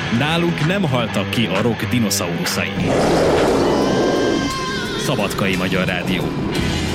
Nálunk nem haltak ki a rock dinoszauruszai. Szabadkai Magyar Rádió.